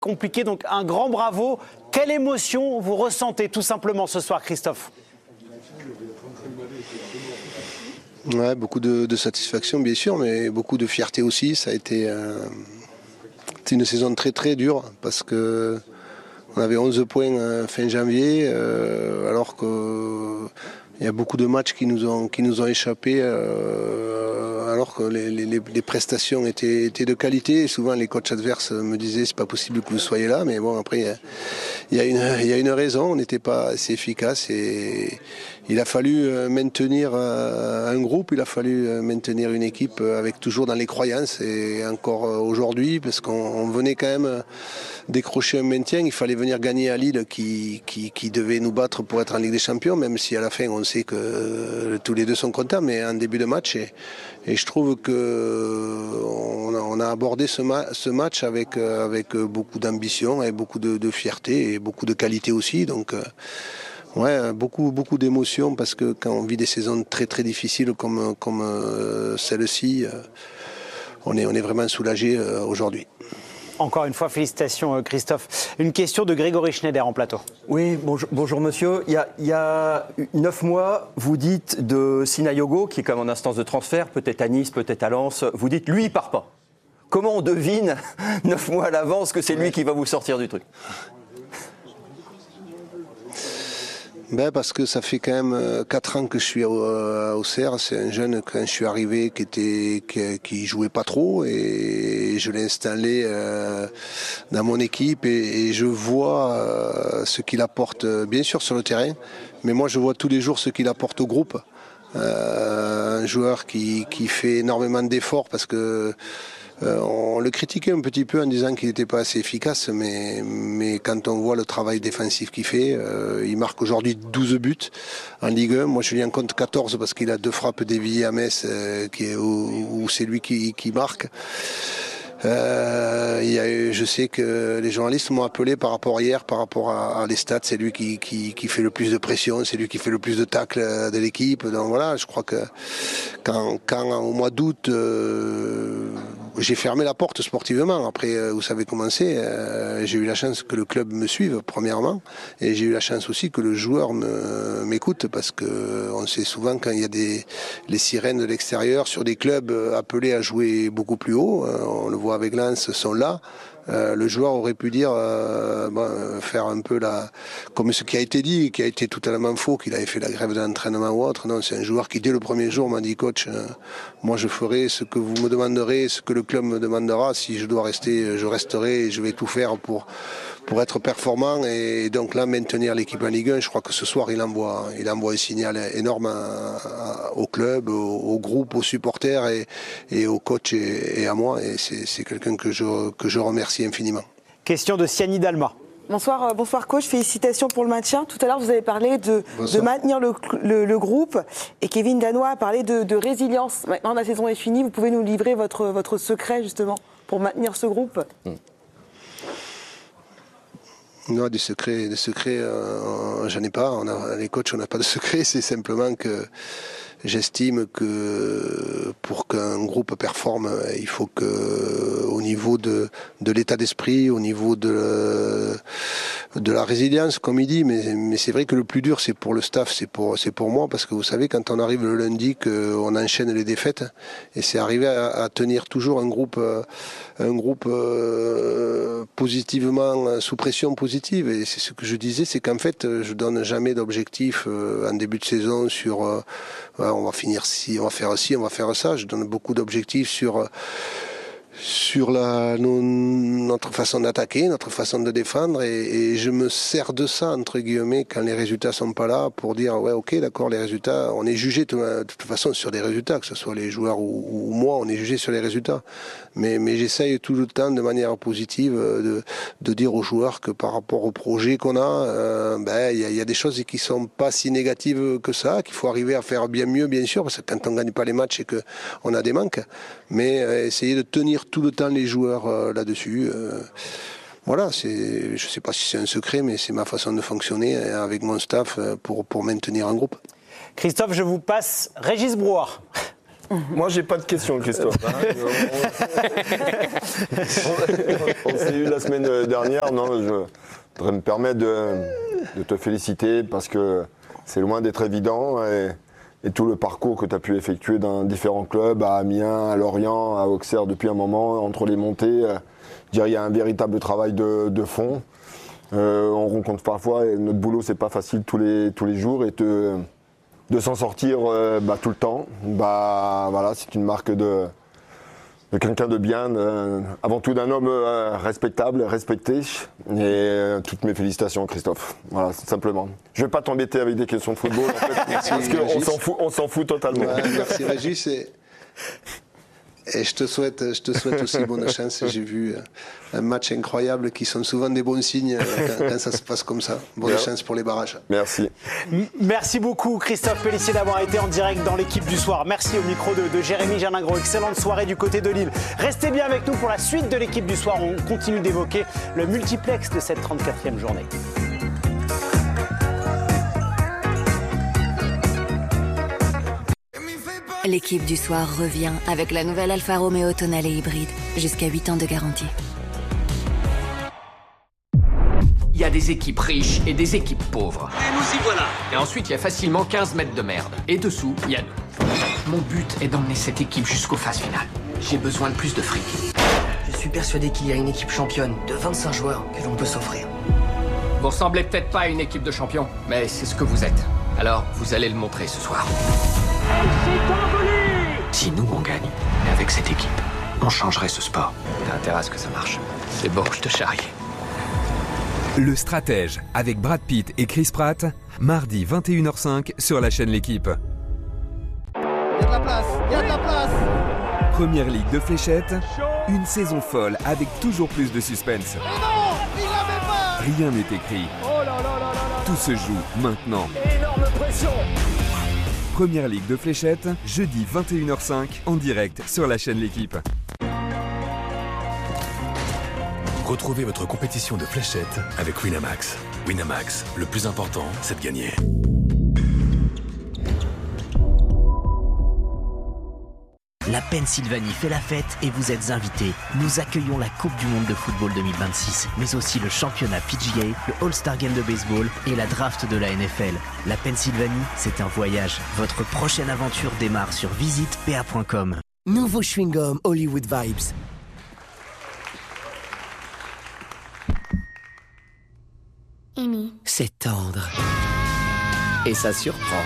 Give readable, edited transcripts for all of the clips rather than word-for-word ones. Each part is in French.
compliqué. Donc un grand bravo. Quelle émotion vous ressentez tout simplement ce soir, Christophe? Ouais, beaucoup de satisfaction bien sûr, mais beaucoup de fierté aussi. Ça a été une saison très très dure parce que on avait 11 points fin janvier, alors que il y a beaucoup de matchs qui nous ont échappé, alors que les prestations étaient de qualité. Et souvent les coachs adverses me disaient c'est pas possible que vous soyez là, mais bon après il y a une raison, on n'était pas assez efficace et il a fallu maintenir un groupe, il a fallu maintenir une équipe avec toujours dans les croyances et encore aujourd'hui parce qu'on venait quand même décrocher un maintien, il fallait venir gagner à Lille qui devait nous battre pour être en Ligue des Champions, même si à la fin on sait que tous les deux sont contents, mais en début de match et je trouve que on a abordé ce match avec beaucoup d'ambition, avec beaucoup de fierté et beaucoup de qualité aussi, donc ouais, beaucoup d'émotions parce que quand on vit des saisons très très difficiles comme celle-ci, on est vraiment soulagé aujourd'hui. Encore une fois, félicitations Christophe. Une question de Grégory Schneider en plateau. Oui, bonjour monsieur. Il y a 9 mois, vous dites de Sinayogo, qui est comme en instance de transfert, peut-être à Nice, peut-être à Lens, vous dites lui il part pas. Comment on devine 9 mois à l'avance que c'est lui qui va vous sortir du truc? Parce que ça fait quand même 4 ans que je suis à Auxerre. C'est un jeune, quand je suis arrivé, qui jouait pas trop et je l'ai installé dans mon équipe et je vois ce qu'il apporte, bien sûr sur le terrain, mais moi je vois tous les jours ce qu'il apporte au groupe. Un joueur qui fait énormément d'efforts parce que on le critiquait un petit peu en disant qu'il n'était pas assez efficace, mais quand on voit le travail défensif qu'il fait, il marque aujourd'hui 12 buts en Ligue 1. Moi je lui en compte 14 parce qu'il a 2 frappes déviées à Metz où c'est lui qui marque. Je sais que les journalistes m'ont appelé par rapport à les stats, c'est lui qui fait le plus de pression, c'est lui qui fait le plus de tacles de l'équipe. Donc voilà, je crois que quand au mois d'août j'ai fermé la porte sportivement. Après, vous savez comment c'est. J'ai eu la chance que le club me suive premièrement, et j'ai eu la chance aussi que le joueur m'écoute parce que on sait souvent quand il y a les sirènes de l'extérieur sur des clubs appelés à jouer beaucoup plus haut. On le voit avec Lens, sont là. Le joueur aurait pu dire, faire un peu comme ce qui a été dit, qui a été totalement faux, qu'il avait fait la grève d'entraînement ou autre. Non, c'est un joueur qui dès le premier jour m'a dit coach, moi je ferai ce que vous me demanderez, ce que le club me demandera. Si je dois rester, je resterai et je vais tout faire pour être performant et donc là maintenir l'équipe en Ligue 1. Je crois que ce soir il envoie un signal énorme au club, au groupe, aux supporters et au coach et à moi, et c'est quelqu'un que je remercie infiniment. Question de Siani Dalma. Bonsoir coach, félicitations pour le maintien. Tout à l'heure vous avez parlé de maintenir le groupe et Kevin Danois a parlé de résilience. Maintenant la saison est finie, vous pouvez nous livrer votre secret justement pour maintenir ce groupe? Non, des secrets, j'en ai pas. Les coachs, on n'a pas de secret. C'est simplement que j'estime que pour qu'un groupe performe, il faut que, au niveau de l'état d'esprit, au niveau de la résilience, comme il dit, mais c'est vrai que le plus dur, c'est pour le staff, c'est pour moi, parce que vous savez, quand on arrive le lundi, qu'on enchaîne les défaites, et c'est arriver à tenir toujours un groupe positivement, sous pression positive. Et c'est ce que je disais, c'est qu'en fait, je donne jamais d'objectif en début de saison sur on va finir ci, on va faire ci, on va faire ça. Je donne beaucoup d'objectifs sur notre façon d'attaquer, notre façon de défendre, et je me sers de ça entre guillemets quand les résultats sont pas là pour dire ouais ok d'accord, les résultats, on est jugé de toute façon sur des résultats, que ce soit les joueurs ou moi, on est jugé sur les résultats, mais j'essaye tout le temps de manière positive de dire aux joueurs que par rapport au projet qu'on a, il y a des choses qui sont pas si négatives que ça, qu'il faut arriver à faire bien mieux bien sûr, parce que quand on gagne pas les matchs et que on a des manques, mais essayer de tenir tout le temps les joueurs là-dessus. Voilà, je ne sais pas si c'est un secret, mais c'est ma façon de fonctionner avec mon staff pour maintenir un groupe. Christophe, je vous passe Régis Brouard. Moi, j'ai pas de questions, Christophe. On s'est eu la semaine dernière. Non, je voudrais me permettre de te féliciter parce que c'est loin d'être évident. Et tout le parcours que tu as pu effectuer dans différents clubs, à Amiens, à Lorient, à Auxerre depuis un moment, entre les montées, je dirais il y a un véritable travail de fond. On rencontre parfois, et notre boulot c'est pas facile tous les jours, et de s'en sortir tout le temps, voilà, c'est une marque de quelqu'un de bien, avant tout d'un homme respectable, respecté. Et toutes mes félicitations, Christophe. Voilà, simplement. Je ne vais pas t'embêter avec des questions de football, en fait, parce qu'on s'en fout totalement. Ouais, merci Régis. Et je te souhaite aussi bonne chance. J'ai vu un match incroyable qui sont souvent des bons signes quand ça se passe comme ça. Bonne chance pour les barrages. Merci. Merci beaucoup Christophe Pélissier d'avoir été en direct dans l'équipe du soir. Merci au micro de Jérémy Gerningro. Excellente soirée du côté de Lille. Restez bien avec nous pour la suite de l'équipe du soir. On continue d'évoquer le multiplex de cette 34e journée. L'équipe du soir revient avec la nouvelle Alfa Romeo Tonale hybride. Jusqu'à 8 ans de garantie. Il y a des équipes riches et des équipes pauvres. Et nous y voilà. Et ensuite, il y a facilement 15 mètres de merde. Et dessous, il y a nous. Mon but est d'emmener cette équipe jusqu'aux phases finales. J'ai besoin de plus de fric. Je suis persuadé qu'il y a une équipe championne de 25 joueurs que l'on peut s'offrir. Vous ressemblez peut-être pas à une équipe de champions, mais c'est ce que vous êtes. Alors, vous allez le montrer ce soir. Si nous, on gagne, et avec cette équipe, on changerait ce sport. T'as intérêt à ce que ça marche. C'est bon, je te charrie. Le Stratège, avec Brad Pitt et Chris Pratt, mardi 21h05 sur la chaîne L'Équipe. Il y a de la place, il y a de la place. Première ligue de fléchettes, une saison folle avec toujours plus de suspense. Mais non, il l'avait pas. Rien n'est écrit. Oh là là là là là. Tout se joue maintenant. Énorme pression. Première ligue de fléchettes, jeudi 21h05 en direct sur la chaîne L'Équipe. Retrouvez votre compétition de fléchettes avec Winamax. Winamax, le plus important, c'est de gagner. La Pennsylvanie fait la fête et vous êtes invités. Nous accueillons la Coupe du Monde de football 2026, mais aussi le championnat PGA, le All-Star Game de baseball et la draft de la NFL. La Pennsylvanie, c'est un voyage. Votre prochaine aventure démarre sur visitepa.com. Nouveau chewing-gum Hollywood Vibes. Amy. C'est tendre. Et ça surprend.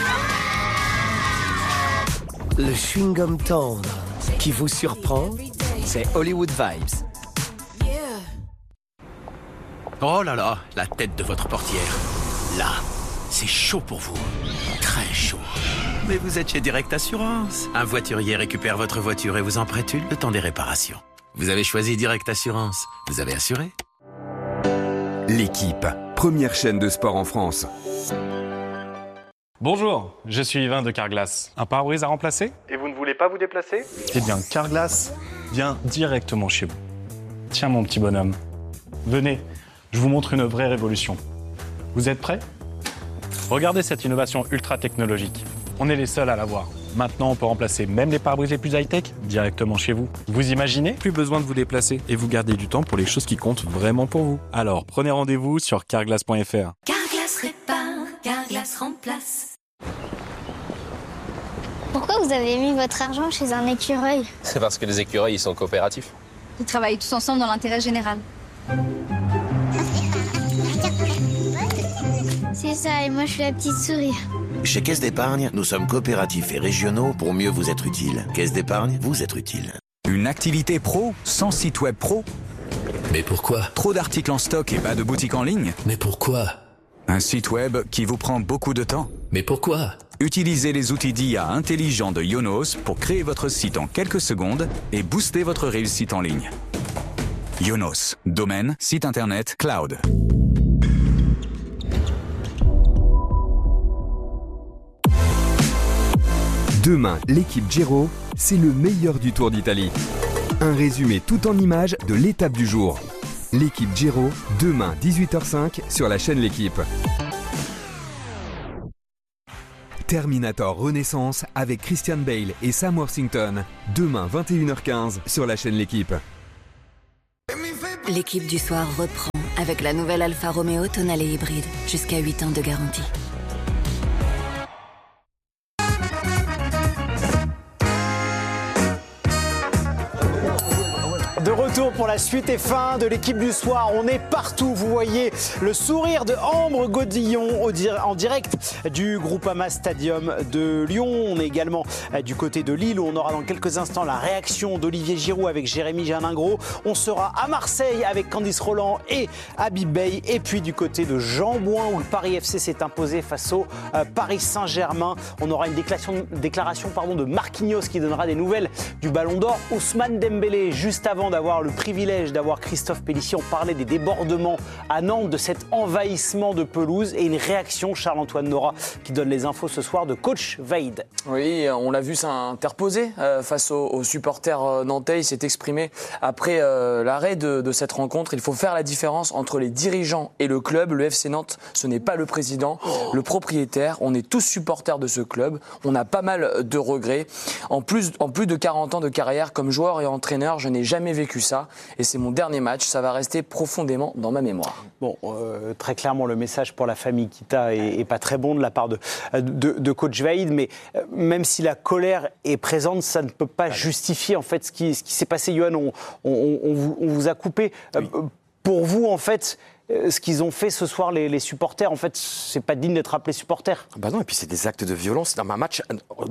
Le chewing-gum tendre qui vous surprend, c'est Hollywood Vibes. Oh là là, la tête de votre portière. Là, c'est chaud pour vous. Très chaud. Mais vous êtes chez Direct Assurance. Un voiturier récupère votre voiture et vous en prête une le temps des réparations. Vous avez choisi Direct Assurance. Vous avez assuré. L'Équipe, première chaîne de sport en France. Bonjour, je suis Yvain de Carglass. Un pare-brise à remplacer? Et vous ne voulez pas vous déplacer? Eh bien, Carglass vient directement chez vous. Tiens mon petit bonhomme, venez, je vous montre une vraie révolution. Vous êtes prêts? Regardez cette innovation ultra technologique. On est les seuls à l'avoir. Maintenant, on peut remplacer même les pare-brises les plus high-tech directement chez vous. Vous imaginez? Plus besoin de vous déplacer et vous gardez du temps pour les choses qui comptent vraiment pour vous. Alors, prenez rendez-vous sur carglass.fr. Carglass répare, Carglass remplace. Pourquoi vous avez mis votre argent chez un écureuil? C'est parce que les écureuils, ils sont coopératifs. Ils travaillent tous ensemble dans l'intérêt général. C'est ça, et moi je suis la petite souris. Chez Caisse d'Épargne, nous sommes coopératifs et régionaux pour mieux vous être utiles. Caisse d'Épargne, vous êtes utile. Une activité pro sans site web pro? Mais pourquoi? Trop d'articles en stock et pas de boutique en ligne? Mais pourquoi? Un site web qui vous prend beaucoup de temps? Mais pourquoi? Utilisez les outils d'IA intelligents de Yonos pour créer votre site en quelques secondes et booster votre réussite en ligne. Yonos, domaine, site internet, cloud. Demain, l'équipe Giro, c'est le meilleur du Tour d'Italie. Un résumé tout en images de l'étape du jour. L'équipe Giro, demain 18h05 sur la chaîne L'Équipe. Terminator Renaissance avec Christian Bale et Sam Worthington. Demain 21h15 sur la chaîne L'Équipe. L'équipe du soir reprend avec la nouvelle Alfa Romeo Tonale hybride. Jusqu'à 8 ans de garantie. De retour pour la suite et fin de l'équipe du soir. On est partout. Vous voyez le sourire de Ambre Godillon en direct du Groupama Stadium de Lyon. On est également du côté de Lille où on aura dans quelques instants la réaction d'Olivier Giroud avec Jérémy Janingro. On sera à Marseille avec Candice Roland et Habib Beye. Et puis du côté de Jean-Bouin où le Paris FC s'est imposé face au Paris Saint-Germain. On aura une déclaration de Marquinhos qui donnera des nouvelles du Ballon d'Or. Ousmane Dembélé juste avant d'avoir le privilège d'avoir Christophe Pélissier. On parlait des débordements à Nantes, de cet envahissement de pelouse et une réaction, Charles-Antoine Nora, qui donne les infos ce soir de coach Vaïd. Oui, on l'a vu s'interposer face aux supporters nantais. Il s'est exprimé après l'arrêt de cette rencontre. Il faut faire la différence entre les dirigeants et le club. Le FC Nantes, ce n'est pas le président, le propriétaire. On est tous supporters de ce club. On a pas mal de regrets. En plus de 40 ans de carrière comme joueur et entraîneur, je n'ai jamais vécu ça et c'est mon dernier match, ça va rester profondément dans ma mémoire. Bon, très clairement le message pour la famille Kita est pas très bon de la part de coach Vaïd, mais même si la colère est présente, ça ne peut pas justifier en fait ce qui s'est passé. Yohan, on vous a coupé. Oui. Pour vous en fait, ce qu'ils ont fait ce soir, les supporters, en fait, c'est pas digne d'être appelé supporter. Bah non, et puis c'est des actes de violence. Dans un match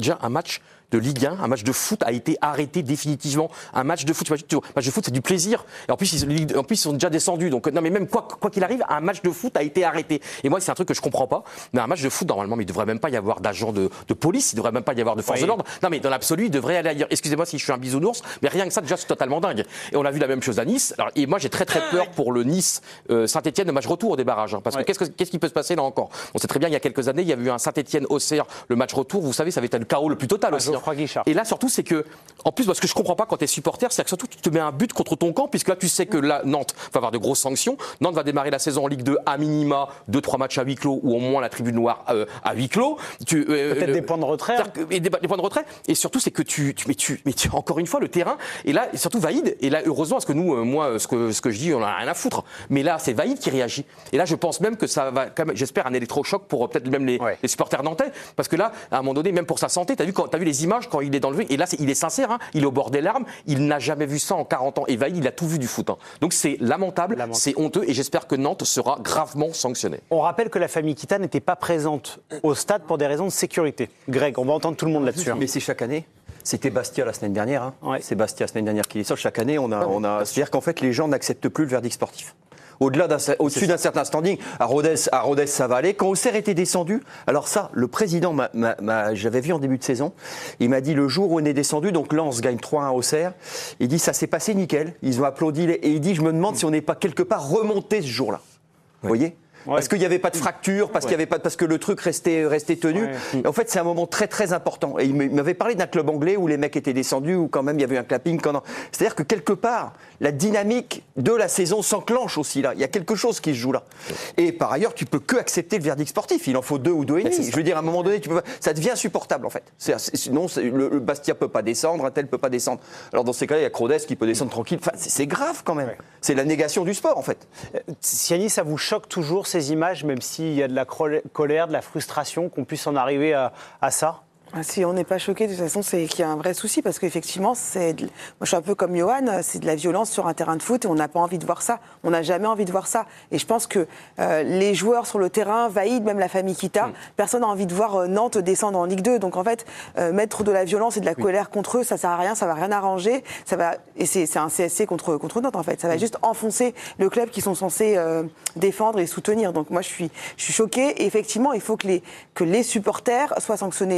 de Ligue 1, un match de foot a été arrêté définitivement. Un match de foot, c'est du plaisir. Et en plus, ils sont déjà descendus. Donc non, mais même quoi qu'il arrive, un match de foot a été arrêté. Et moi, c'est un truc que je comprends pas. Mais un match de foot, normalement, il devrait même pas y avoir d'agents de police, il devrait même pas y avoir de force de l'ordre. Non, mais dans l'absolu, il devrait aller ailleurs. Excusez-moi si je suis un bisounours, mais rien que ça, déjà, c'est totalement dingue. Et on a vu la même chose à Nice. Alors, et moi, j'ai très peur pour le Nice Saint-Etienne, le match retour des barrages. Parce que qu'est-ce qui peut se passer là encore? On sait très bien, il y a quelques années, il y avait eu un Saint-Etienne-Auxerre, le match retour. Vous savez, ça avait été le chaos le plus total aussi. Et là, surtout, c'est que, en plus, ce que je comprends pas quand tu es supporter, c'est que surtout, tu te mets un but contre ton camp, puisque là, tu sais que là, Nantes va avoir de grosses sanctions. Nantes va démarrer la saison en Ligue 2 à minima, 2-3 matchs à huis clos, ou au moins la tribune noire à huis clos. Peut-être des points de retrait. Et des points de retrait. Et surtout, c'est que tu encore une fois, le terrain. Et là, surtout Vaïd. Et là, heureusement, parce que nous, moi, ce que je dis, on a rien à foutre. Mais là, c'est Vaïd qui réagit. Et là, je pense même que ça va, quand même, j'espère, un électrochoc pour peut-être même les supporters nantais. Parce que là, à un moment donné, même pour sa santé, t'as vu les images quand il est dans le vue. Et là, il est sincère. Il est au bord des larmes, il n'a jamais vu ça en 40 ans. Et Vaïd, il a tout vu du foot. Donc c'est lamentable, c'est honteux et j'espère que Nantes sera gravement sanctionnée. On rappelle que la famille Kita n'était pas présente au stade pour des raisons de sécurité. Greg, on va entendre tout le monde là-dessus. Mais c'est chaque année. C'était Bastia la semaine dernière. C'est Bastia la semaine dernière qui est ça. Chaque année, c'est-à-dire qu'en fait, les gens n'acceptent plus le verdict sportif. Au-dessus d'un certain standing, à Rodez, ça va aller. Quand Auxerre était descendu, alors ça, le président, j'avais vu en début de saison, il m'a dit le jour où on est descendu, donc Lens gagne 3-1 à Auxerre, il dit ça s'est passé nickel, ils ont applaudi, et il dit je me demande si on n'est pas quelque part remonté ce jour-là. Vous voyez ? Parce qu'il n'y avait pas de fracture, parce que le truc restait tenu. Et en fait, c'est un moment très très important. Et il m'avait parlé d'un club anglais où les mecs étaient descendus, où quand même il y avait eu un clapping. C'est-à-dire que quelque part, la dynamique de la saison s'enclenche aussi là. Il y a quelque chose qui se joue là. Et par ailleurs, tu peux que accepter le verdict sportif. Il en faut 2 ou 2,5. Je veux dire, à un moment donné, ça devient insupportable en fait. Sinon, le Bastia peut pas descendre, un tel peut pas descendre. Alors dans ces cas-là, il y a Rodez qui peut descendre tranquille. Enfin, c'est grave quand même. C'est la négation du sport en fait. Siani, ça vous choque toujours ces images, même s'il y a de la colère, de la frustration, qu'on puisse en arriver à ça? Si on n'est pas choqué, de toute façon, c'est qu'il y a un vrai souci, parce qu'effectivement, moi je suis un peu comme Yohan, c'est de la violence sur un terrain de foot et on n'a pas envie de voir ça. On n'a jamais envie de voir ça. Et je pense que les joueurs sur le terrain, Vaïd, même la famille Kita, personne n'a envie de voir Nantes descendre en Ligue 2. Donc en fait, mettre de la violence et de la colère contre eux, ça sert à rien, ça va rien arranger. Et c'est un CSC contre Nantes en fait. Ça va juste enfoncer le club qu'ils sont censés défendre et soutenir. Donc moi je suis choquée. Et effectivement, il faut que les supporters soient sanctionnés durement.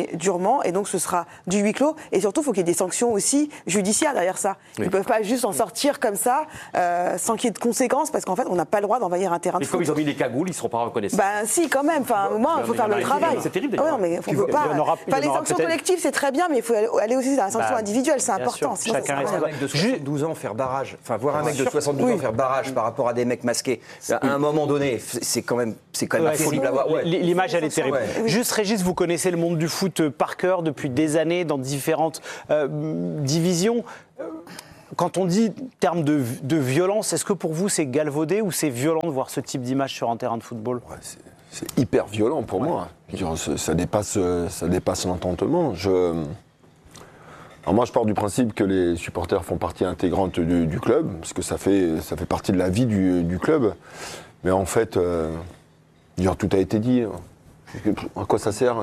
sûrement, et donc ce sera du huis clos. Et surtout, il faut qu'il y ait des sanctions aussi judiciaires derrière ça. Ils ne peuvent pas juste en sortir comme ça, sans qu'il y ait de conséquences, parce qu'en fait, on n'a pas le droit d'envahir un terrain de foot. Et comme ils ont mis les cagoules, ils ne seront pas reconnaissants. Ben si, quand même. Enfin, au moins, il faut faire le travail. C'est terrible. Ah ouais, mais on peut pas. Les sanctions collectives, c'est très bien, mais il faut aller aussi dans la sanction individuelle, c'est important. Chacun reste. Un mec de 72 ans faire barrage. Enfin, voir un mec de 72 ans faire barrage par rapport à des mecs masqués, à un moment donné, c'est quand même impossible à voir. L'image, elle est terrible. Juste, Régis, vous connaissez le monde du foot par cœur depuis des années, dans différentes divisions. Quand on dit terme de violence, est-ce que pour vous c'est galvaudé ou c'est violent de voir ce type d'image sur un terrain de football ? C'est hyper violent pour moi. Ça dépasse l'entendement. Alors moi, je pars du principe que les supporters font partie intégrante du club, parce que ça fait partie de la vie du club. Mais en fait, tout a été dit. À quoi ça sert ?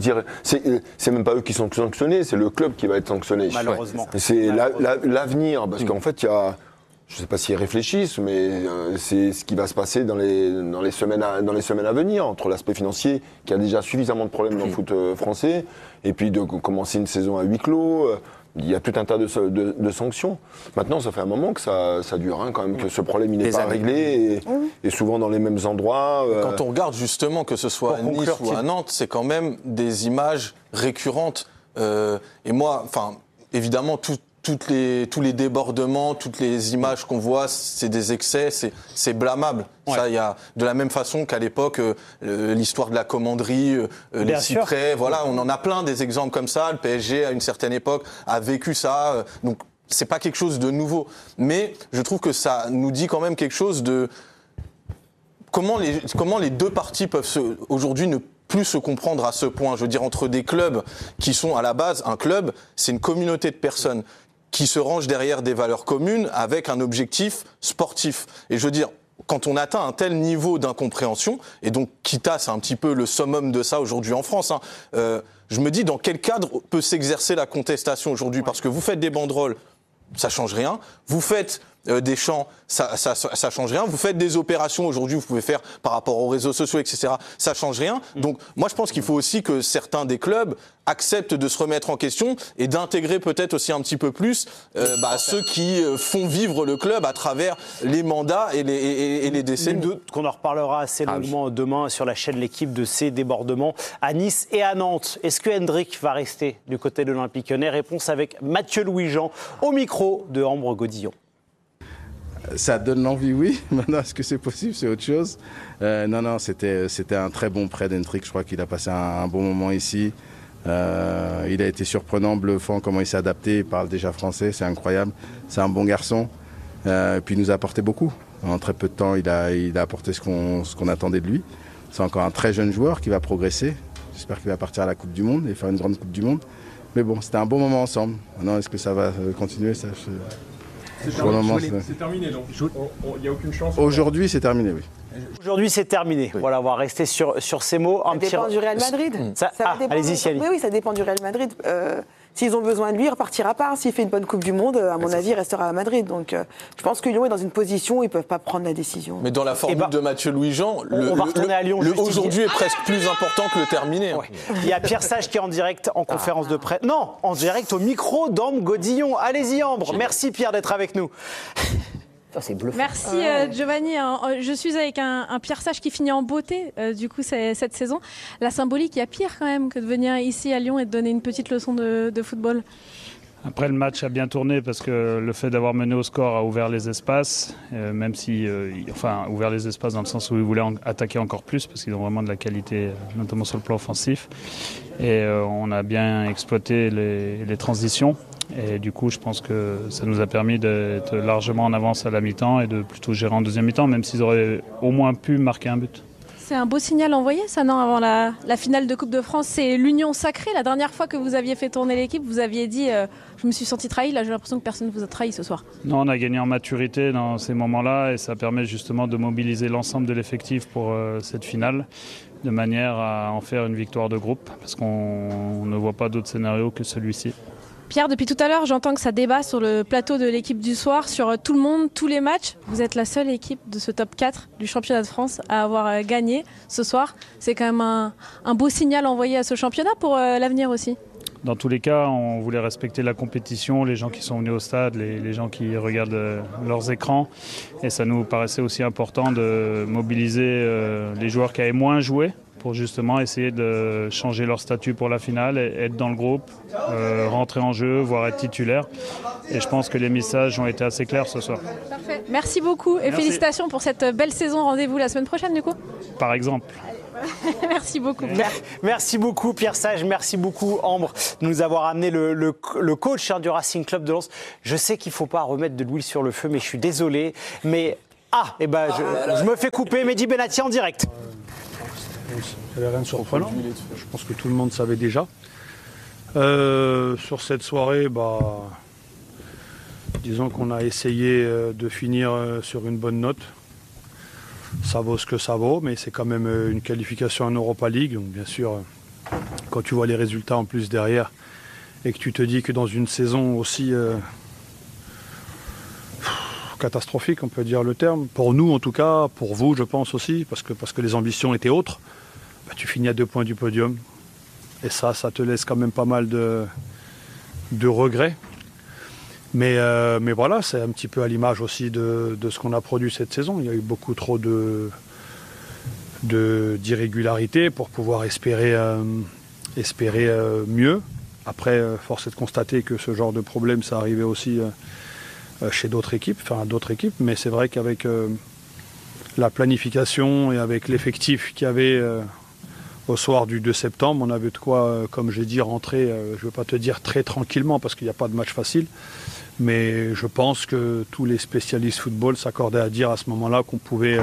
C'est même pas eux qui sont sanctionnés, c'est le club qui va être sanctionné. Malheureusement. C'est l'avenir, parce qu'en fait, il y a... Je ne sais pas s'ils réfléchissent, mais c'est ce qui va se passer dans les semaines à venir, entre l'aspect financier, qui a déjà suffisamment de problèmes dans le foot français, et puis de commencer une saison à huis clos. Il y a tout un tas de sanctions. Maintenant, ça fait un moment que ça dure, quand même, que ce problème n'est pas réglé, et souvent dans les mêmes endroits. Quand on regarde justement, que ce soit à Nice ou à Nantes, c'est quand même des images récurrentes. Et moi, évidemment, tous les débordements, toutes les images qu'on voit, c'est des excès, c'est blâmable. Ouais. Ça, il y a de la même façon qu'à l'époque, l'histoire de la commanderie, les cyprès, voilà, on en a plein des exemples comme ça. Le PSG, à une certaine époque, a vécu ça. Donc, c'est pas quelque chose de nouveau. Mais je trouve que ça nous dit quand même quelque chose de comment les deux parties peuvent aujourd'hui ne plus se comprendre à ce point. Je veux dire, entre des clubs qui sont à la base, un club, c'est une communauté de personnes qui se rangent derrière des valeurs communes avec un objectif sportif. Et je veux dire, quand on atteint un tel niveau d'incompréhension, et donc Kita, c'est un petit peu le summum de ça aujourd'hui en France, je me dis dans quel cadre peut s'exercer la contestation aujourd'hui ? Parce que vous faites des banderoles, ça change rien. Vous faites des chants, ça change rien. Vous faites des opérations aujourd'hui, vous pouvez faire par rapport aux réseaux sociaux, etc. Ça change rien. Donc moi, je pense qu'il faut aussi que certains des clubs acceptent de se remettre en question et d'intégrer peut-être aussi un petit peu plus ceux qui font vivre le club à travers les mandats et les décennies. Qu'on en reparlera assez longuement demain sur la chaîne L'Équipe de ces débordements à Nice et à Nantes. Est-ce que Hendrick va rester du côté de l'Olympique Lyonnais ? Réponse avec Mathieu Louis-Jean au micro de Ambre Godillon. Ça donne l'envie, oui. Maintenant, est-ce que c'est possible ? C'est autre chose. Non, c'était un très bon prêt d'Hendrick. Je crois qu'il a passé un bon moment ici. Il a été surprenant, bluffant, comment il s'est adapté. Il parle déjà français, c'est incroyable. C'est un bon garçon. Puis il nous a apporté beaucoup. En très peu de temps, il a apporté ce qu'on attendait de lui. C'est encore un très jeune joueur qui va progresser. J'espère qu'il va partir à la Coupe du Monde et faire une grande Coupe du Monde. Mais bon, c'était un bon moment ensemble. Maintenant, est-ce que ça va continuer ? C'est terminé, donc il n'y a aucune chance. Aujourd'hui, c'est terminé, oui. Aujourd'hui, c'est terminé. Oui. Voilà, on va rester sur ces mots. Ça dépend du Real Madrid. Allez-y, Ciali. Oui, ça dépend du Real Madrid. S'ils ont besoin de lui, il ne repartira pas. S'il fait une bonne Coupe du Monde, à mon avis, il restera à Madrid. Donc, je pense que Lyon est dans une position où ils ne peuvent pas prendre la décision. Mais dans la formule de Mathieu Louis-Jean, le aujourd'hui est presque plus important que le terminé. Ouais. Il y a Pierre Sage qui est en direct en conférence de presse. Non, en direct au micro d'Ambre Godillon. Allez-y, Ambre. Merci, Pierre, d'être avec nous. C'est bluffant. Merci Giovanni. Je suis avec un Pierre Sage qui finit en beauté du coup cette saison. La symbolique, il y a pire quand même que de venir ici à Lyon et de donner une petite leçon de football. Après, le match a bien tourné parce que le fait d'avoir mené au score a ouvert les espaces, même si, ouvert les espaces dans le sens où ils voulaient attaquer encore plus parce qu'ils ont vraiment de la qualité, notamment sur le plan offensif. Et on a bien exploité les transitions. Et du coup, je pense que ça nous a permis d'être largement en avance à la mi-temps et de plutôt gérer en deuxième mi-temps, même s'ils auraient au moins pu marquer un but. C'est un beau signal envoyé, ça, non, avant la finale de Coupe de France. C'est l'union sacrée. La dernière fois que vous aviez fait tourner l'équipe, vous aviez dit je me suis senti trahi. Là, j'ai l'impression que personne ne vous a trahi ce soir. Non, on a gagné en maturité dans ces moments-là et ça permet justement de mobiliser l'ensemble de l'effectif pour cette finale, de manière à en faire une victoire de groupe, parce qu'on ne voit pas d'autre scénario que celui-ci. Pierre, depuis tout à l'heure, j'entends que ça débat sur le plateau de l'équipe du soir, sur tout le monde, tous les matchs. Vous êtes la seule équipe de ce top 4 du championnat de France à avoir gagné ce soir. C'est quand même un beau signal envoyé à ce championnat pour l'avenir aussi. Dans tous les cas, on voulait respecter la compétition, les gens qui sont venus au stade, les gens qui regardent leurs écrans. Et ça nous paraissait aussi important de mobiliser les joueurs qui avaient moins joué pour justement essayer de changer leur statut pour la finale, être dans le groupe, rentrer en jeu, voire être titulaire. Et je pense que les messages ont été assez clairs ce soir. Parfait. Merci beaucoup et félicitations pour cette belle saison. Rendez-vous la semaine prochaine du coup. Par exemple. Merci beaucoup. Merci beaucoup Pierre Sage, merci beaucoup Ambre de nous avoir amené le coach du Racing Club de Lens. Je sais qu'il ne faut pas remettre de l'huile sur le feu, mais je suis désolé. Mais je me fais couper Mehdi Benati en direct. Il n'y avait rien de surprenant. Je pense que tout le monde savait déjà. Sur cette soirée, disons qu'on a essayé de finir sur une bonne note. Ça vaut ce que ça vaut, mais c'est quand même une qualification en Europa League. Donc bien sûr, quand tu vois les résultats en plus derrière et que tu te dis que dans une saison aussi catastrophique, on peut dire le terme, pour nous en tout cas, pour vous je pense aussi, parce que les ambitions étaient autres, tu finis à 2 points du podium. Et ça te laisse quand même pas mal de regrets. Mais voilà, c'est un petit peu à l'image aussi de ce qu'on a produit cette saison. Il y a eu beaucoup trop d'irrégularités pour pouvoir espérer mieux. Après, force est de constater que ce genre de problème, ça arrivait aussi chez d'autres équipes, mais c'est vrai qu'avec la planification et avec l'effectif qu'il y avait au soir du 2 septembre, on avait de quoi, comme j'ai dit, rentrer, je ne veux pas te dire très tranquillement parce qu'il n'y a pas de match facile, mais je pense que tous les spécialistes football s'accordaient à dire à ce moment-là qu'on pouvait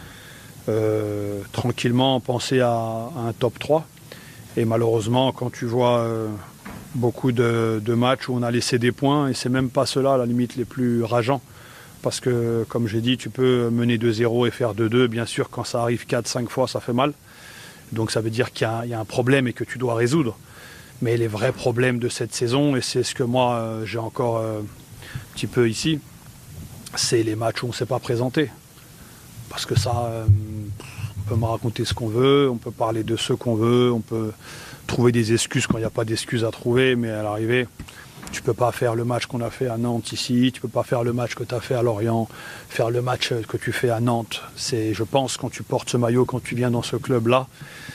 tranquillement penser à un top 3. Et malheureusement, quand tu vois beaucoup de matchs où on a laissé des points, et c'est même pas ceux-là à la limite les plus rageants, parce que comme j'ai dit, tu peux mener 2-0 et faire 2-2, bien sûr quand ça arrive 4-5 fois ça fait mal, donc ça veut dire qu'il y a un problème et que tu dois résoudre. Mais les vrais problèmes de cette saison, et c'est ce que moi j'ai encore un petit peu ici, c'est les matchs où on ne s'est pas présenté. Parce que ça, on peut me raconter ce qu'on veut, on peut parler de ce qu'on veut, on peut trouver des excuses quand il n'y a pas d'excuses à trouver, mais à l'arrivée, tu ne peux pas faire le match qu'on a fait à Nantes ici, tu ne peux pas faire le match que tu as fait à Lorient, faire le match que tu fais à Nantes. Je pense, quand tu portes ce maillot, quand tu viens dans ce club-là,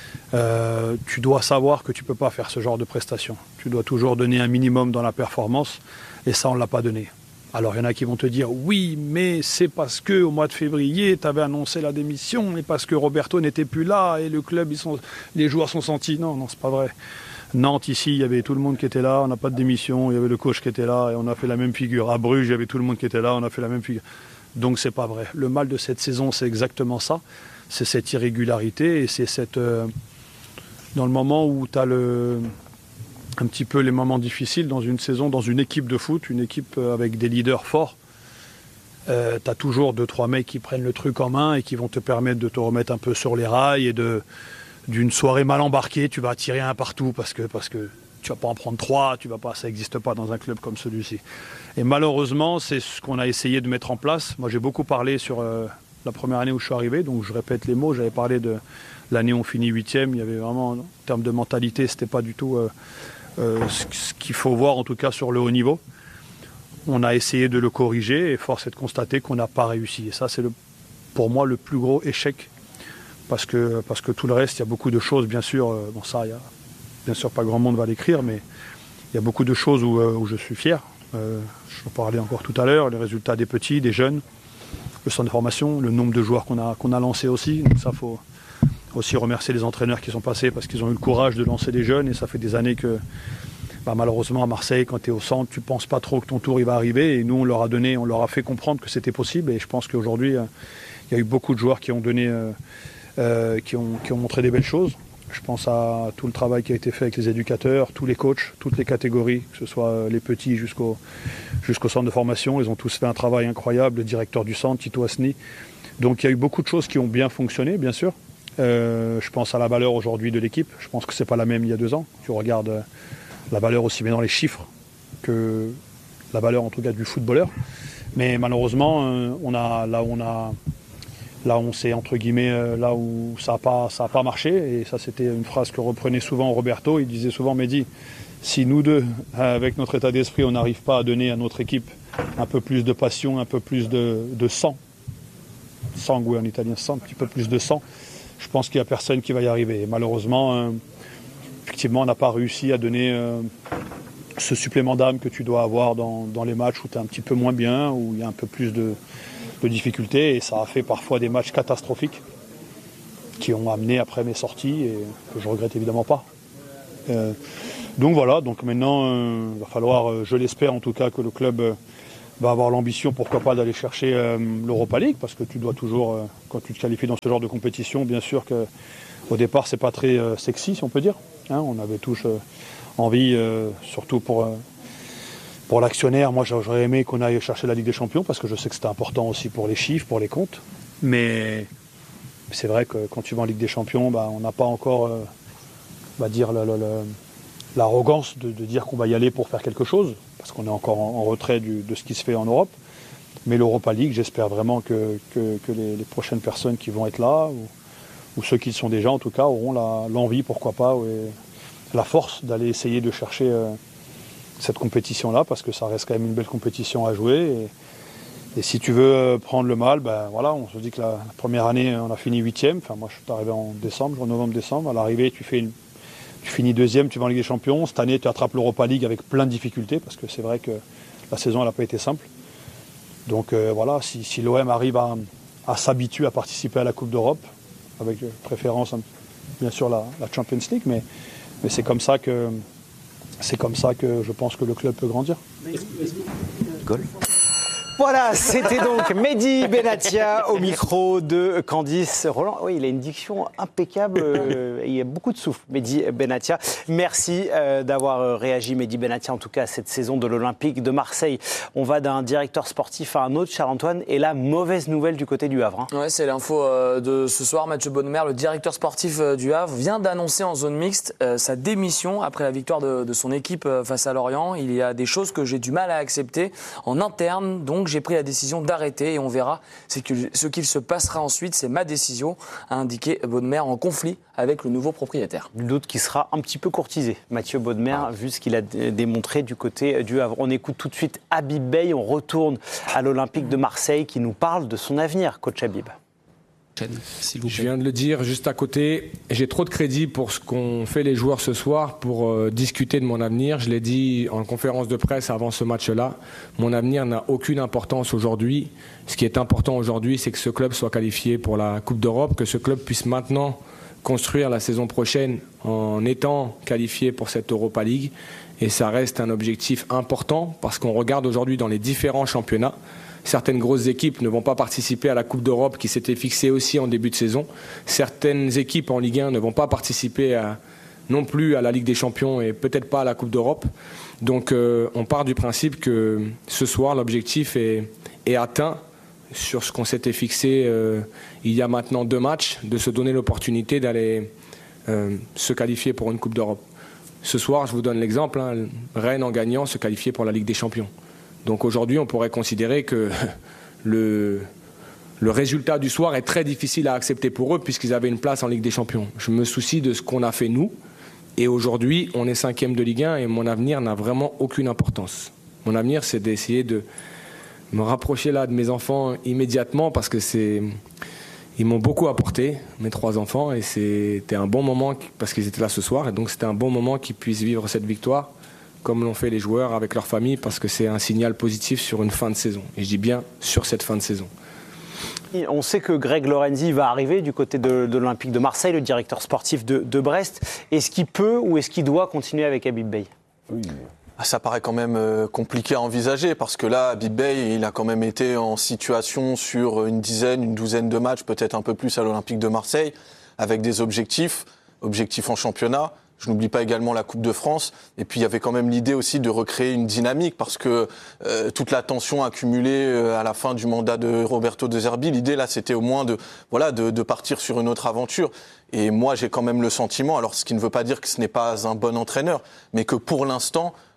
tu dois savoir que tu ne peux pas faire ce genre de prestations. Tu dois toujours donner un minimum dans la performance, et ça, on ne l'a pas donné. Alors il y en a qui vont te dire oui, mais c'est parce qu'au mois de février, tu avais annoncé la démission et parce que Roberto n'était plus là et le club, les joueurs sont sentis. Non, c'est pas vrai. Nantes, ici, il y avait tout le monde qui était là, on n'a pas de démission, il y avait le coach qui était là et on a fait la même figure. À Bruges, il y avait tout le monde qui était là, on a fait la même figure. Donc c'est pas vrai. Le mal de cette saison, c'est exactement ça. C'est cette irrégularité et c'est dans le moment où tu as un petit peu les moments difficiles dans une saison, dans une équipe de foot, une équipe avec des leaders forts. Tu as toujours 2-3 mecs qui prennent le truc en main et qui vont te permettre de te remettre un peu sur les rails et d'une soirée mal embarquée, tu vas tirer un partout parce que tu vas pas en prendre 3, ça n'existe pas dans un club comme celui-ci. Et malheureusement, c'est ce qu'on a essayé de mettre en place. Moi, j'ai beaucoup parlé sur la première année où je suis arrivé, donc je répète les mots, j'avais parlé de l'année où on finit 8e, il y avait vraiment, en termes de mentalité, c'était pas du tout ce qu'il faut voir en tout cas sur le haut niveau. On a essayé de le corriger et force est de constater qu'on n'a pas réussi. Et ça, c'est pour moi le plus gros échec. Parce que tout le reste, il y a beaucoup de choses, bien sûr, ça, il y a bien sûr pas grand monde va l'écrire, mais il y a beaucoup de choses où je suis fier. Je en parlais encore tout à l'heure, les résultats des petits, des jeunes, le centre de formation, le nombre de joueurs qu'on a lancés aussi. Donc ça, faut aussi remercier les entraîneurs qui sont passés parce qu'ils ont eu le courage de lancer des jeunes et ça fait des années que malheureusement à Marseille, quand tu es au centre, tu ne penses pas trop que ton tour il va arriver et nous on leur a fait comprendre que c'était possible et je pense qu'aujourd'hui il y a eu beaucoup de joueurs qui ont montré des belles choses. Je pense à tout le travail qui a été fait avec les éducateurs, tous les coachs, toutes les catégories, que ce soit les petits jusqu'au centre de formation, ils ont tous fait un travail incroyable, le directeur du centre, Tito Asni. Donc il y a eu beaucoup de choses qui ont bien fonctionné, bien sûr. Je pense à la valeur aujourd'hui de l'équipe. Je pense que c'est pas la même il y a 2 ans. Tu regardes la valeur aussi bien dans les chiffres que la valeur en tout cas du footballeur. Mais malheureusement, là où on s'est entre guillemets, là où ça a pas marché, et ça c'était une phrase que reprenait souvent Roberto, il disait souvent: Mehdi, si nous deux, avec notre état d'esprit, on n'arrive pas à donner à notre équipe un peu plus de passion, un peu plus de sang, sangue en italien, sang, un petit peu plus de sang, je pense qu'il n'y a personne qui va y arriver. Et malheureusement, effectivement, on n'a pas réussi à donner ce supplément d'âme que tu dois avoir dans les matchs où tu es un petit peu moins bien, où il y a un peu plus de difficultés, et ça a fait parfois des matchs catastrophiques qui ont amené après mes sorties et que je regrette évidemment pas. Donc voilà, donc maintenant il va falloir, je l'espère en tout cas, que le club va avoir l'ambition, pourquoi pas, d'aller chercher l'Europa League, parce que tu dois toujours, quand tu te qualifies dans ce genre de compétition, bien sûr qu'au départ c'est pas très sexy, si on peut dire. On avait tous envie, surtout pour l'actionnaire, moi j'aurais aimé qu'on aille chercher la Ligue des Champions, parce que je sais que c'était important aussi pour les chiffres, pour les comptes. Mais c'est vrai que quand tu vas en Ligue des Champions, on n'a pas encore l'arrogance de dire qu'on va y aller pour faire quelque chose, parce qu'on est encore en retrait de ce qui se fait en Europe. Mais l'Europa League, j'espère vraiment que les prochaines personnes qui vont être là, ou ceux qui le sont déjà en tout cas, auront l'envie, pourquoi pas, et la force d'aller essayer de chercher cette compétition-là, parce que ça reste quand même une belle compétition à jouer. Et si tu veux prendre le mal, voilà, on se dit que la première année, on a fini 8e. Enfin, moi, je suis arrivé en novembre-décembre. À l'arrivée, tu finis 2e, tu vas en Ligue des Champions. Cette année, tu attrapes l'Europa League avec plein de difficultés, parce que c'est vrai que la saison, elle n'a pas été simple. Donc voilà, si l'OM arrive à s'habituer à participer à la Coupe d'Europe, avec préférence, bien sûr, la Champions League, mais c'est comme ça que je pense que le club peut grandir. Goal. Voilà, c'était donc Mehdi Benatia au micro de Candice Roland. Oui, il a une diction impeccable, il y a beaucoup de souffle, Mehdi Benatia. Merci d'avoir réagi, Mehdi Benatia, en tout cas à cette saison de l'Olympique de Marseille. On va d'un directeur sportif à un autre, Charles-Antoine, et la mauvaise nouvelle du côté du Havre. Ouais, c'est l'info de ce soir. Mathieu Bonnemer, le directeur sportif du Havre, vient d'annoncer en zone mixte sa démission après la victoire de son équipe face à Lorient. Il y a des choses que j'ai du mal à accepter en interne, donc j'ai pris la décision d'arrêter et on verra ce qu'il se passera ensuite. C'est ma décision, a indiqué Bonnemer, en conflit avec le nouveau propriétaire. Nul doute qu'il sera un petit peu courtisé, Mathieu Bonnemer, vu ce qu'il a démontré du côté du Havre. On écoute tout de suite Habib Beye, on retourne à l'Olympique de Marseille qui nous parle de son avenir, coach Habib. Je viens de le dire juste à côté, j'ai trop de crédit pour ce qu'ont fait les joueurs ce soir pour discuter de mon avenir. Je l'ai dit en conférence de presse avant ce match-là, mon avenir n'a aucune importance aujourd'hui. Ce qui est important aujourd'hui, c'est que ce club soit qualifié pour la Coupe d'Europe, que ce club puisse maintenant construire la saison prochaine en étant qualifié pour cette Europa League. Et ça reste un objectif important parce qu'on regarde aujourd'hui dans les différents championnats. Certaines grosses équipes ne vont pas participer à la Coupe d'Europe qui s'était fixée aussi en début de saison. Certaines équipes en Ligue 1 ne vont pas participer non plus à la Ligue des Champions et peut-être pas à la Coupe d'Europe. Donc on part du principe que ce soir l'objectif est atteint sur ce qu'on s'était fixé il y a maintenant 2 matchs, de se donner l'opportunité d'aller se qualifier pour une Coupe d'Europe. Ce soir, je vous donne l'exemple, Rennes en gagnant se qualifier pour la Ligue des Champions. Donc aujourd'hui, on pourrait considérer que le résultat du soir est très difficile à accepter pour eux puisqu'ils avaient une place en Ligue des Champions. Je me soucie de ce qu'on a fait nous. Et aujourd'hui, on est 5e de Ligue 1 et mon avenir n'a vraiment aucune importance. Mon avenir, c'est d'essayer de me rapprocher là de mes enfants immédiatement parce que ils m'ont beaucoup apporté, mes 3 enfants, et c'était un bon moment parce qu'ils étaient là ce soir. Et donc c'était un bon moment qu'ils puissent vivre cette victoire comme l'ont fait les joueurs avec leur famille, parce que c'est un signal positif sur une fin de saison. Et je dis bien sur cette fin de saison. On sait que Greg Lorenzi va arriver du côté de l'Olympique de Marseille, le directeur sportif de Brest. Est-ce qu'il peut ou est-ce qu'il doit continuer avec Habib Beye ? Oui. Ça paraît quand même compliqué à envisager parce que là, Habib Beye, il a quand même été en situation sur une douzaine de matchs, peut-être un peu plus à l'Olympique de Marseille, avec des objectifs en championnat. Je n'oublie pas également la Coupe de France. Et puis, il y avait quand même l'idée aussi de recréer une dynamique parce que toute la tension accumulée à la fin du mandat de Roberto De Zerbi, l'idée, là, c'était au moins de partir sur une autre aventure. Et moi, j'ai quand même le sentiment, alors ce qui ne veut pas dire que ce n'est pas un bon entraîneur, mais que pour l'instant,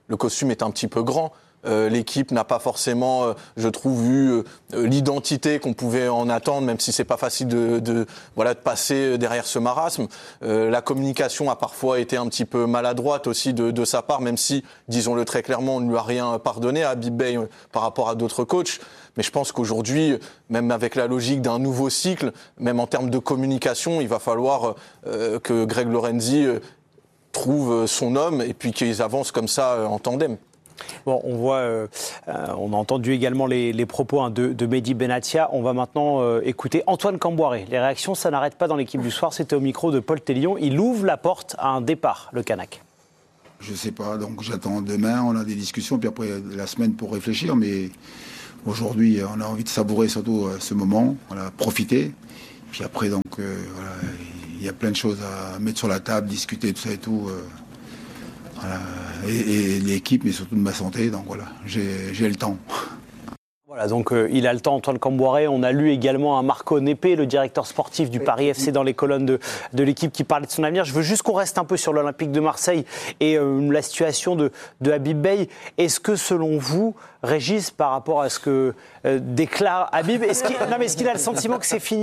le costume est un petit peu grand. L'équipe n'a pas forcément, je trouve, eu l'identité qu'on pouvait en attendre, même si c'est pas facile de passer derrière ce marasme. La communication a parfois été un petit peu maladroite aussi de sa part, même si, disons-le très clairement, on ne lui a rien pardonné à Habib Beye par rapport à d'autres coachs. Mais je pense qu'aujourd'hui, même avec la logique d'un nouveau cycle, même en termes de communication, il va falloir que Greg Lorenzi trouve son homme et puis qu'ils avancent comme ça en tandem. Bon, on voit, on a entendu également les propos de Mehdi Benatia. On va maintenant écouter Antoine Camboiré. Les réactions, ça n'arrête pas dans l'équipe du soir. C'était au micro de Paul Télion. Il ouvre la porte à un départ, le Canac. Je ne sais pas, donc j'attends demain. On a des discussions, puis après la semaine pour réfléchir. Mais aujourd'hui, on a envie de savourer surtout ce moment. Voilà, profiter. Puis après, donc, voilà, il y a plein de choses à mettre sur la table, discuter, tout ça et tout. Voilà, et l'équipe, mais surtout de ma santé, donc voilà, j'ai le temps. Voilà, donc il a le temps, Antoine Camboiré. On a lu également un Marco Népé, le directeur sportif du Paris FC, dans les colonnes de l'équipe, qui parlait de son avenir. Je veux juste qu'on reste un peu sur l'Olympique de Marseille et la situation de Habib Beye. Est-ce que, selon vous, Régis, par rapport à ce que déclare Habib, est-ce qu'il a le sentiment que c'est fini ?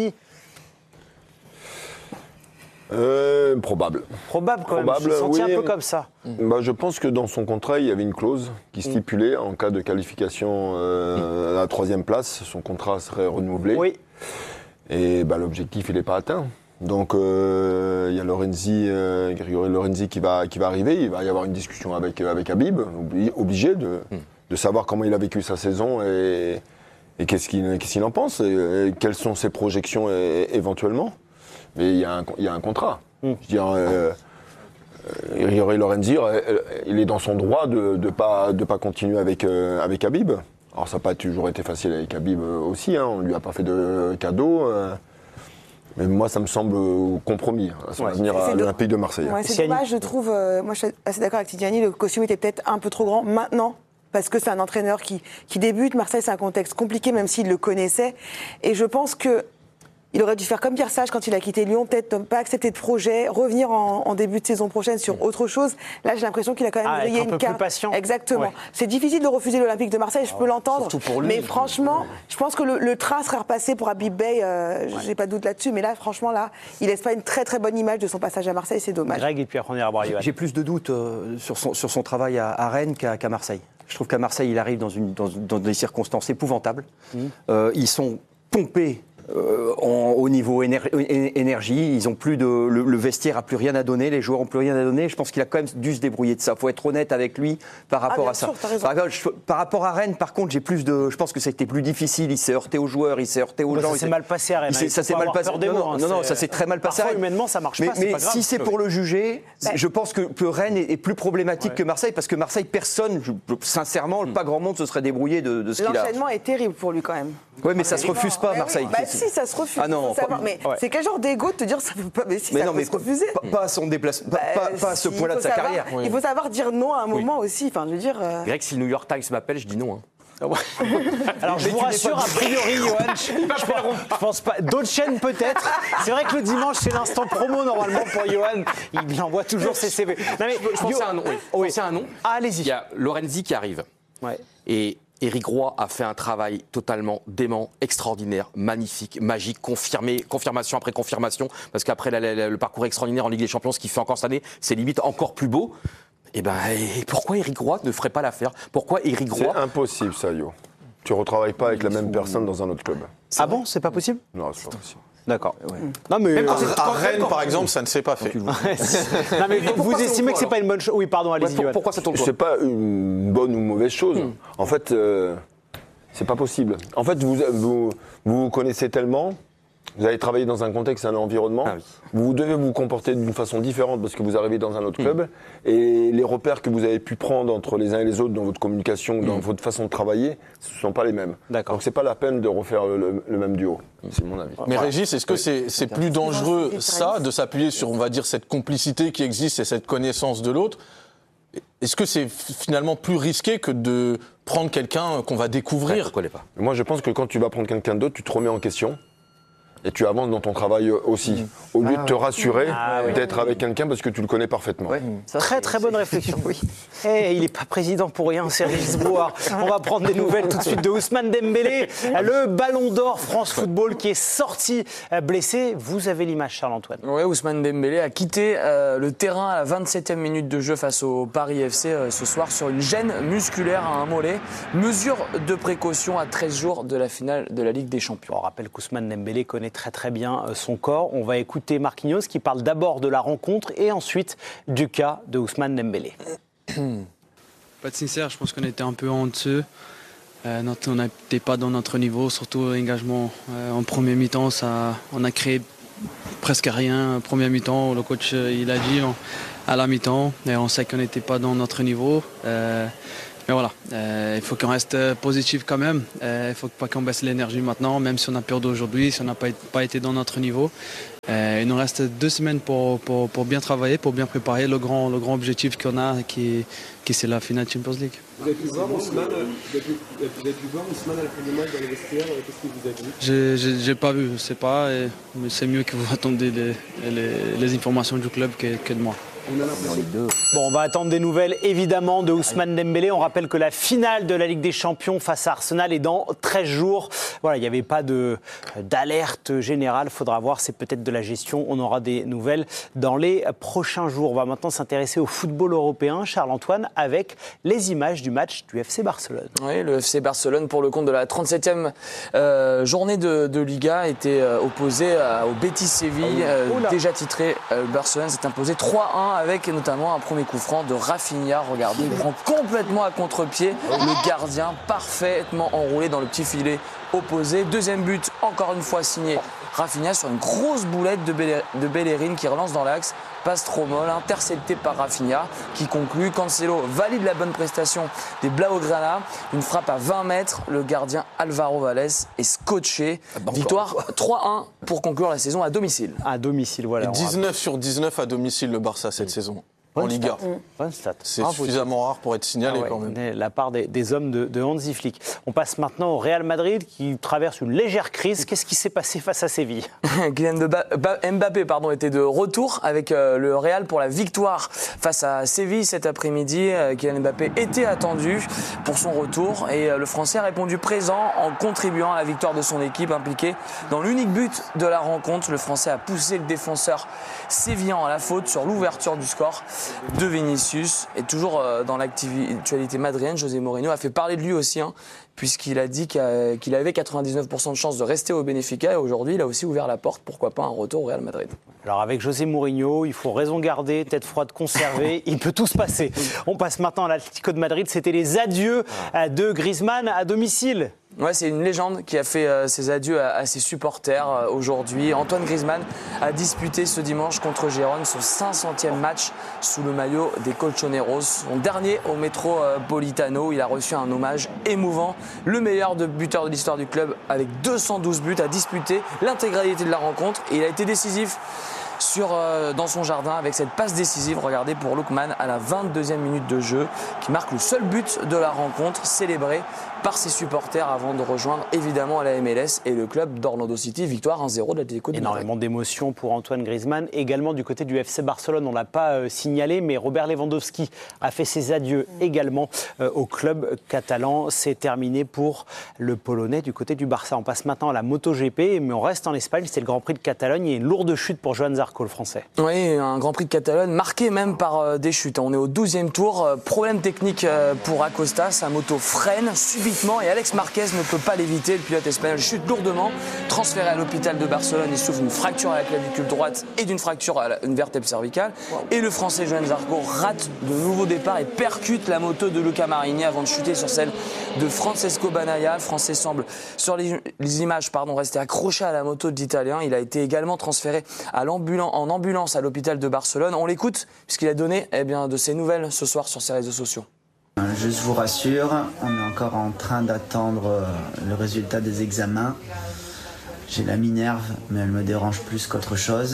Probable. Probable quand même, je me sentis un peu comme ça. Je pense que dans son contrat, il y avait une clause qui stipulait, en cas de qualification à la 3e place, son contrat serait renouvelé. Oui. Et l'objectif, il n'est pas atteint. Donc il y a Grégory Lorenzi qui va arriver. Il va y avoir une discussion avec Habib, obligé de savoir comment il a vécu sa saison et qu'est-ce qu'il en pense, et quelles sont ses projections éventuellement. Mais il y a un contrat. Je veux dire, Grégory Lorenzi, il est dans son droit de pas continuer avec Habib. Alors ça n'a pas toujours été facile avec Habib aussi, hein. On ne lui a pas fait de cadeau. Mais moi, ça me semble compromis à son avenir à l'Olympique de Marseille. Ouais, c'est dommage, je trouve. Moi, je suis assez d'accord avec Tidiane. Le costume était peut-être un peu trop grand maintenant. Parce que c'est un entraîneur qui débute. Marseille, c'est un contexte compliqué, même s'il le connaissait. Et je pense que il aurait dû faire comme Pierre Sage quand il a quitté Lyon, peut-être ne pas accepter de projet, revenir en début de saison prochaine sur autre chose. Là, j'ai l'impression qu'il a quand même grillé une carte. Patient. Exactement. Ouais. C'est difficile de refuser l'Olympique de Marseille, je peux l'entendre. Pour lui, mais franchement, je pense que le train serait repassé pour Habib Beye. J'ai pas de doute là-dessus. Mais là, franchement, il laisse pas une très très bonne image de son passage à Marseille. C'est dommage. Greg, et puis après on ira voir Yoann. J'ai plus de doutes sur son travail à Rennes qu'à Marseille. Je trouve qu'à Marseille, il arrive dans des circonstances épouvantables. Ils sont pompés. Au niveau énergie, ils ont plus le vestiaire a plus rien à donner, les joueurs ont plus rien à donner. Je pense qu'il a quand même dû se débrouiller de ça. Il faut être honnête avec lui par rapport à ça. Par rapport à Rennes, par contre, je pense que c'était plus difficile. Il s'est heurté aux joueurs, il s'est heurté aux gens. Ça s'est mal passé à Rennes. Ça s'est mal passé. Non, ça s'est très mal passé. Parfois, humainement, ça marche pas. Mais si c'est pour le juger, je pense que Rennes est plus problématique que Marseille, parce que Marseille, sincèrement, pas grand monde se serait débrouillé de ce qu'il a. L'enchaînement est terrible pour lui quand même. Oui, mais ça se refuse pas, Marseille. Si, ça se refuse. Ah non, mais c'est quel genre d'ego de te dire ça ne veut pas. Mais si, ça peut se refuser. Pas à son déplacement, pas à ce point-là de sa carrière. Il faut savoir dire non à un moment aussi. Enfin, je veux dire. Greg, si le New York Times m'appelle, je dis non. Hein. Alors je vous rassure, a priori, Yoann, je pense pas. D'autres chaînes peut-être. C'est vrai que le dimanche, c'est l'instant promo normalement pour Yoann. Il envoie toujours ses CV. Non, mais je pense à un nom. C'est un nom. Ah, allez-y. Il y a Lorenzi qui arrive. Ouais. Et Éric Roy a fait un travail totalement dément, extraordinaire, magnifique, magique, confirmation après confirmation, parce qu'après le parcours extraordinaire en Ligue des Champions, ce qu'il fait encore cette année, c'est limite encore plus beau. Et pourquoi Éric Roy ne ferait pas l'affaire ? Pourquoi Éric Roy ? C'est impossible, ça, Yo. Tu ne retravailles pas avec la même personne dans un autre club. Ah bon, c'est pas possible ? Non, c'est pas possible. D'accord. Non, mais à Rennes, par exemple, ça ne s'est pas fait. Non, mais vous estimez que c'est pas une bonne chose ? Oui, pardon, allez-y. Pourquoi ça tombe ? C'est pas une bonne ou mauvaise chose. En fait, c'est pas possible. En fait, vous connaissez tellement. Vous avez travaillé dans un contexte, un environnement. Ah oui. Vous devez vous comporter d'une façon différente parce que vous arrivez dans un autre club. Et les repères que vous avez pu prendre entre les uns et les autres dans votre communication, dans votre façon de travailler, ce ne sont pas les mêmes. D'accord. Donc c'est pas la peine de refaire le même duo. C'est mon avis. Mais Régis, est-ce que c'est plus dangereux ça, de s'appuyer sur, on va dire, cette complicité qui existe et cette connaissance de l'autre ? Est-ce que c'est finalement plus risqué que de prendre quelqu'un qu'on va découvrir ? Moi, je pense que quand tu vas prendre quelqu'un d'autre, tu te remets en question. et tu avances dans ton travail aussi. Au lieu de te rassurer, d'être avec quelqu'un parce que tu le connais parfaitement. Très bonne réflexion. Il n'est pas président pour rien, c'est Régis Brouard. On va prendre des nouvelles tout de suite de Ousmane Dembélé, le ballon d'or France Football qui est sorti blessé. Vous avez l'image, Charles-Antoine. Oui, Ousmane Dembélé a quitté le terrain à la 27e minute de jeu face au Paris FC ce soir sur une gêne musculaire à un mollet. Mesure de précaution à 13 jours de la finale de la Ligue des Champions. On rappelle qu'Ousmane Dembélé connaît très bien son corps. On va écouter Marquinhos qui parle d'abord de la rencontre et ensuite du cas de Ousmane Dembélé. Pas de sincère, je pense qu'on était un peu en dessous. On n'était pas dans notre niveau, surtout l'engagement en première mi-temps. On a créé presque rien en première mi-temps. Le coach il a dit à la mi-temps et on sait qu'on n'était pas dans notre niveau. Mais voilà, il faut qu'on reste positif quand même. Il ne faut pas qu'on baisse l'énergie maintenant, même si on a perdu aujourd'hui, si on n'a pas été dans notre niveau. Il nous reste 2 semaines pour bien travailler, pour bien préparer le grand objectif qu'on a, qui c'est la finale Champions League. Vous avez pu voir Ousmane à la fin du match dans les vestiaires, qu'est-ce que vous avez vu? J'ai pas vu, je ne sais pas, mais c'est mieux que vous attendiez les informations du club que de moi. Bon, on va attendre des nouvelles évidemment de Ousmane Dembélé. On rappelle que la finale de la Ligue des Champions face à Arsenal est dans 13 jours. Voilà, il n'y avait pas d'alerte générale. Il faudra voir, c'est peut-être de la gestion. On aura des nouvelles dans les prochains jours. On va maintenant s'intéresser au football européen, Charles-Antoine, avec les images du match du FC Barcelone. Oui, le FC Barcelone, pour le compte de la 37e journée de Liga, était opposé au Betis Séville, déjà titré. Barcelone s'est imposé 3-1 avec notamment un premier coup franc de Rafinha. Regardez, il prend complètement à contre-pied le gardien, parfaitement enroulé dans le petit filet opposé. Deuxième but, encore une fois signé Rafinha sur une grosse boulette de Bellerin qui relance dans l'axe. Passe trop molle, intercepté par Rafinha qui conclut. Cancelo valide la bonne prestation des Blaugrana. Une frappe à 20 mètres. Le gardien Álvaro Valles est scotché. Victoire 3-1 pour conclure la saison à domicile. À domicile, voilà. 19 sur 19 à domicile le Barça cette saison. En Liga. C'est suffisamment rare pour être signalé quand même. La part des hommes de Hansi Flick. On passe maintenant au Real Madrid qui traverse une légère crise. Qu'est-ce qui s'est passé face à Séville? Kylian Mbappé était de retour avec le Real pour la victoire face à Séville cet après-midi. Kylian Mbappé était attendu pour son retour et le Français a répondu présent en contribuant à la victoire de son équipe impliquée dans l'unique but de la rencontre. Le Français a poussé le défenseur sévillan à la faute sur l'ouverture du score de Vinicius. Et toujours dans l'actualité madrienne, José Mourinho a fait parler de lui aussi, puisqu'il a dit qu'il avait 99% de chances de rester au Benfica et aujourd'hui il a aussi ouvert la porte, pourquoi pas un retour au Real Madrid. Alors avec José Mourinho, il faut raison garder, tête froide conservée, il peut tout se passer. On passe maintenant à l'Atlético de Madrid, c'était les adieux de Griezmann à domicile. Ouais, c'est une légende qui a fait ses adieux à ses supporters aujourd'hui. Antoine Griezmann a disputé ce dimanche contre Gérone son 500e match sous le maillot des Colchoneros. Son dernier au Metropolitano, il a reçu un hommage émouvant. Le meilleur buteur de l'histoire du club avec 212 buts a disputé l'intégralité de la rencontre et il a été décisif dans son jardin avec cette passe décisive, regardez, pour Lookman à la 22e minute de jeu, qui marque le seul but de la rencontre, célébré par ses supporters avant de rejoindre évidemment la MLS et le club d'Orlando City. Victoire 1-0 de l'Atlético de Madrid. Énormément d'émotions pour Antoine Griezmann. Également du côté du FC Barcelone, on ne l'a pas signalé, mais Robert Lewandowski a fait ses adieux également au club catalan. C'est terminé pour le Polonais du côté du Barça. On passe maintenant à la MotoGP, mais on reste en Espagne. C'est le Grand Prix de Catalogne. Il y a une lourde chute pour Joan Zarco, le Français. Oui, un Grand Prix de Catalogne marqué même par des chutes. On est au 12e tour. Problème technique pour Acosta. Sa moto freine subitement et Alex Marquez ne peut pas l'éviter. Le pilote espagnol chute lourdement. Transféré à l'hôpital de Barcelone, il souffre d'une fracture à la clavicule droite et d'une fracture à une vertèbre cervicale. Et le Français Joan Zarco rate de nouveaux départs et percute la moto de Luca Marini avant de chuter sur celle de Francesco Bagnaia. Le Français semble, sur les images, rester accroché à la moto de l'Italien. Il a été également transféré en ambulance à l'hôpital de Barcelone. On l'écoute puisqu'il a donné de ses nouvelles ce soir sur ses réseaux sociaux. Je vous rassure, on est encore en train d'attendre le résultat des examens. J'ai la minerve, mais elle me dérange plus qu'autre chose.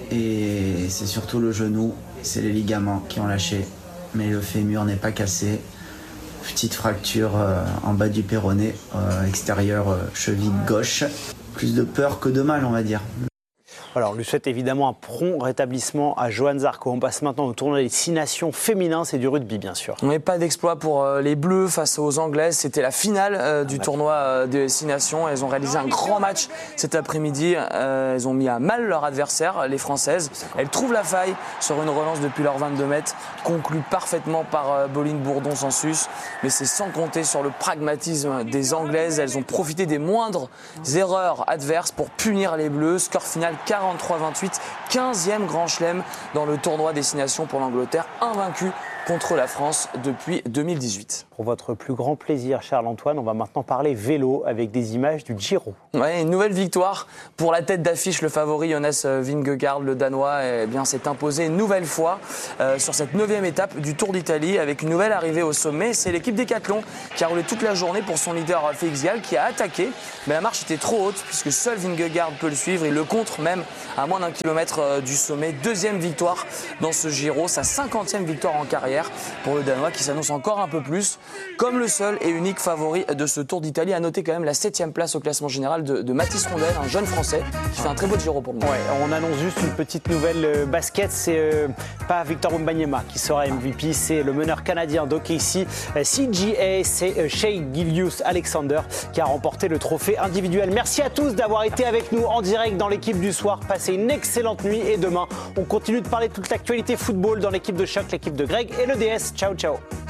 Et c'est surtout le genou, c'est les ligaments qui ont lâché. Mais le fémur n'est pas cassé. Petite fracture en bas du péroné, extérieur cheville gauche. plus de peur que de mal, on va dire. Alors, on lui souhaite évidemment un prompt rétablissement à Johan Zarco. On passe maintenant au tournoi des 6 nations féminins, c'est du rugby bien sûr. On n'avait pas d'exploit pour les Bleus face aux Anglaises. C'était la finale du tournoi des 6 nations. Elles ont réalisé un grand match cet après-midi. Elles ont mis à mal leur adversaire, les Françaises. Elles trouvent la faille sur une relance depuis leurs 22 mètres, conclue parfaitement par Boline Bourdon-Sansus. Mais c'est sans compter sur le pragmatisme des Anglaises. Elles ont profité des moindres erreurs adverses pour punir les Bleus. Score final 43-28, 15e grand chelem dans le tournoi Destination pour l'Angleterre, invaincu contre la France depuis 2018. Pour votre plus grand plaisir, Charles-Antoine, on va maintenant parler vélo avec des images du Giro. Ouais, une nouvelle victoire pour la tête d'affiche, le favori Jonas Vingegaard, le Danois, s'est imposé une nouvelle fois sur cette 9e étape du Tour d'Italie avec une nouvelle arrivée au sommet. C'est l'équipe Decathlon qui a roulé toute la journée pour son leader Félix Gall qui a attaqué, mais la marche était trop haute puisque seul Vingegaard peut le suivre. Il le contre même à moins d'un kilomètre du sommet. 2e victoire dans ce Giro, sa 50e victoire en carrière pour le Danois qui s'annonce encore un peu plus comme le seul et unique favori de ce Tour d'Italie. À noter quand même la 7e place au classement général de Mathis Rondel, un jeune Français qui fait un très beau Giro pour le moment. Ouais, on annonce juste une petite nouvelle basket, c'est pas Victor Wembanyama qui sera MVP, c'est le meneur canadien d'OKC CGA, c'est Shai Gilgeous-Alexander qui a remporté le trophée individuel. Merci à tous d'avoir été avec nous en direct dans l'équipe du soir. Passez une excellente nuit et demain on continue de parler de toute l'actualité football dans l'équipe de Choc, l'équipe de Greg et le DS. Ciao, ciao.